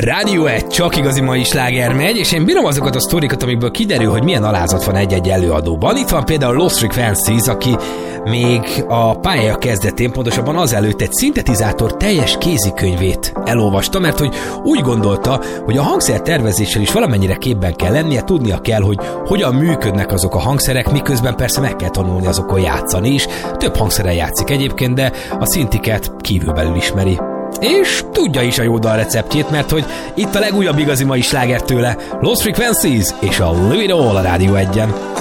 Rádió 1, csak igazi mai sláger megy, és én bírom azokat a sztorikat, amikből kiderül, hogy milyen alázat van egy-egy előadóban. Itt van például Lost Frequencies, aki még a pályája kezdetén, pontosabban azelőtt egy szintetizátor teljes kézikönyvét elolvasta, mert hogy úgy gondolta, hogy a hangszer tervezéssel is valamennyire képben kell lennie, tudnia kell, hogy hogyan működnek azok a hangszerek, miközben persze meg kell tanulni azokon játszani is. Több hangszeren játszik egyébként, de a szintiket kívülbelül ismeri. És tudja is a jó dal receptjét, mert hogy itt a legújabb igazi mai sláger tőle, Lost Frequencies és a Live It All a Rádió 1-en.